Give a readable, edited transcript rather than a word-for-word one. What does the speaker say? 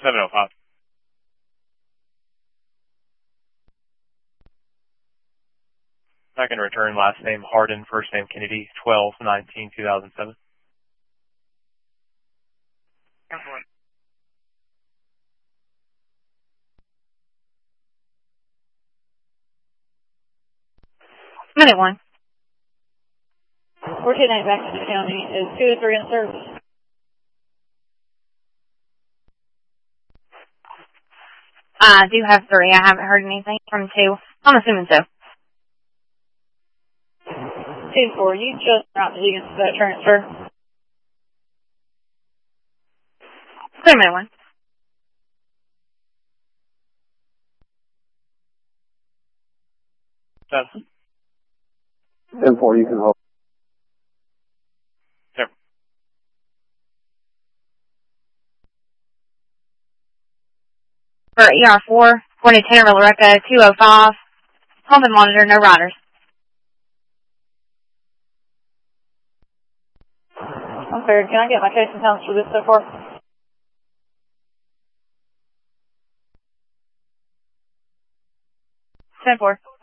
705. Second return, last name Hardin, first name Kennedy, 12/19/2007. Minute 1. 429 back to the county. Is 203 in service? I do have 3. I haven't heard anything from 2. I'm assuming so. 2-4, you just dropped it against that transfer. Wait a minute, 1. That's 10-4, you can hold. Sure. For ER4, 2010 Loretta, 205. Home and monitor, no riders. I'm fair. Can I get my case and counts for this so far? Ten 4.